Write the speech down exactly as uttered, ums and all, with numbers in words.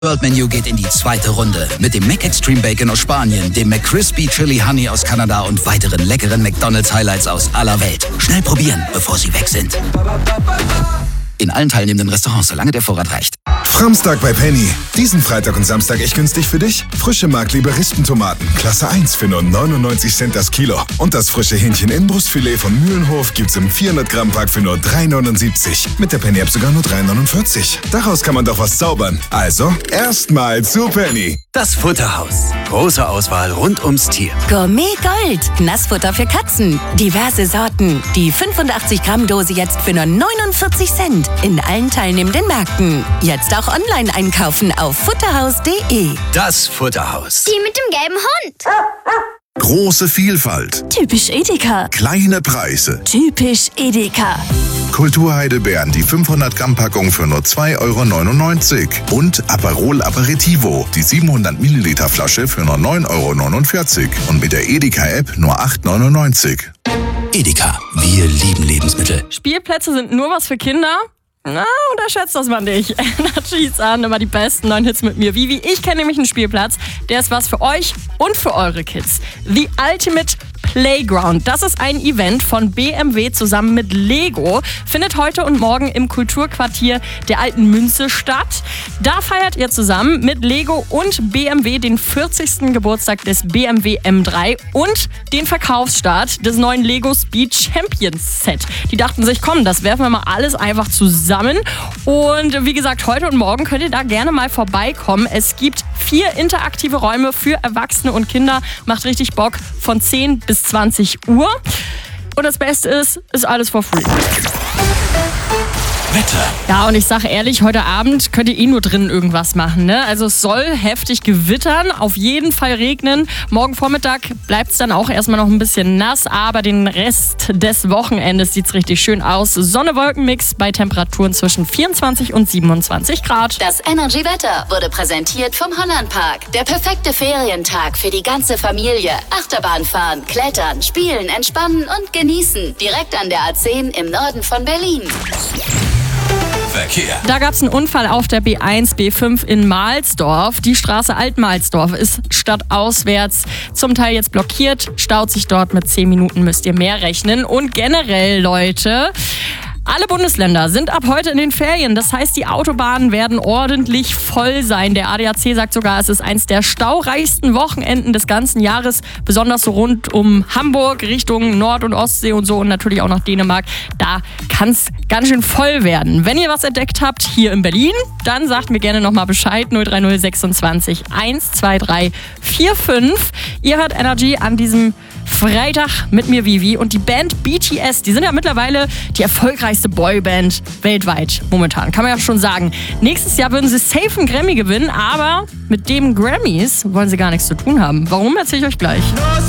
World Menu geht in die zweite Runde mit dem McExtreme Bacon aus Spanien, dem McCrispy Chili Honey aus Kanada und weiteren leckeren McDonald's Highlights aus aller Welt. Schnell probieren, bevor sie weg sind. In allen teilnehmenden Restaurants, solange der Vorrat reicht. Framstag bei Penny. Diesen Freitag und Samstag echt günstig für dich? Frische Markliebe Rispentomaten, Klasse eins für nur neunundneunzig Cent das Kilo. Und das frische Hähnchen Inbrustfilet von Mühlenhof gibt's im vierhundert Gramm Pack für nur drei neunundsiebzig. Mit der Penny App sogar nur drei neunundvierzig. Daraus kann man doch was zaubern. Also, erstmal zu Penny. Das Futterhaus. Große Auswahl rund ums Tier. Gourmet Gold. Nassfutter für Katzen. Diverse Sorten. Die fünfundachtzig Gramm Dose jetzt für nur neunundvierzig Cent. In allen teilnehmenden Märkten. Jetzt auch online einkaufen auf futterhaus punkt de. Das Futterhaus. Die mit dem gelben Hund. Große Vielfalt. Typisch Edeka. Kleine Preise. Typisch Edeka. Kulturheidelbeeren, die fünfhundert Gramm Packung für nur zwei Euro neunundneunzig. Und Aperol Aperitivo, die siebenhundert Milliliter Flasche für nur neun Euro neunundvierzig. Und mit der Edeka-App nur acht Euro neunundneunzig. Edeka, wir lieben Lebensmittel. Spielplätze sind nur was für Kinder? Na, unterschätzt das mal nicht. Energy's an, immer die besten neuen Hits mit mir. Vivi, ich kenne nämlich einen Spielplatz, der ist was für euch und für eure Kids. The Ultimate Playground. Das ist ein Event von B M W zusammen mit Lego. Findet heute und morgen im Kulturquartier der Alten Münze statt. Da feiert ihr zusammen mit Lego und B M W den vierzigsten Geburtstag des B M W M drei und den Verkaufsstart des neuen Lego Speed Champions Set. Die dachten sich, komm, das werfen wir mal alles einfach zusammen. Und wie gesagt, heute und morgen könnt ihr da gerne mal vorbeikommen. Es gibt vier interaktive Räume für Erwachsene und Kinder. Macht richtig Bock von zehn bis zwanzig Uhr. Und das Beste ist, ist alles for free. Wetter. Ja, und ich sage ehrlich, heute Abend könnt ihr eh nur drinnen irgendwas machen, ne? Also es soll heftig gewittern, auf jeden Fall regnen. Morgen Vormittag bleibt es dann auch erstmal noch ein bisschen nass, aber den Rest des Wochenendes sieht es richtig schön aus. Sonne-Wolken-Mix bei Temperaturen zwischen vierundzwanzig und siebenundzwanzig Grad. Das Energy-Wetter wurde präsentiert vom Hollandpark. Der perfekte Ferientag für die ganze Familie. Achterbahn fahren, klettern, spielen, entspannen und genießen. Direkt an der A zehn im Norden von Berlin. Verkehr. Da gab es einen Unfall auf der B eins, B fünf in Mahlsdorf. Die Straße Alt-Mahlsdorf ist stadtauswärts zum Teil jetzt blockiert. Staut sich dort mit zehn Minuten, müsst ihr mehr rechnen. Und generell, Leute, alle Bundesländer sind ab heute in den Ferien. Das heißt, die Autobahnen werden ordentlich voll sein. Der A D A C sagt sogar, es ist eins der staureichsten Wochenenden des ganzen Jahres. Besonders so rund um Hamburg, Richtung Nord- und Ostsee und so und natürlich auch nach Dänemark. Da kann es ganz schön voll werden. Wenn ihr was entdeckt habt hier in Berlin, dann sagt mir gerne nochmal Bescheid. null drei null sechsundzwanzig eins zwei drei vier fünf. Ihr hört Energy an diesem Freitag mit mir, Vivi. Und die Band B T S, die sind ja mittlerweile die erfolgreichste Boyband weltweit momentan. Kann man ja schon sagen. Nächstes Jahr würden sie safe einen Grammy gewinnen, aber mit dem Grammys wollen sie gar nichts zu tun haben. Warum, erzähle ich euch gleich.